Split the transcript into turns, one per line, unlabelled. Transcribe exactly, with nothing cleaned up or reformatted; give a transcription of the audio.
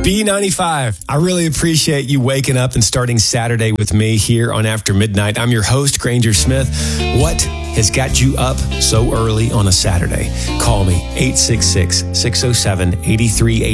B ninety-five. I really appreciate you waking up and starting Saturday with me here on After Midnight. I'm your host, Granger Smith. What has got you up so early on a Saturday? Call me, eight six six, six oh seven, eight three eight